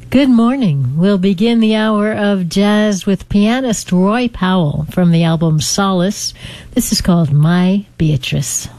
Good morning. We'll begin the hour of jazz with pianist Roy Powell from the album Solace. This is called My Beatrice.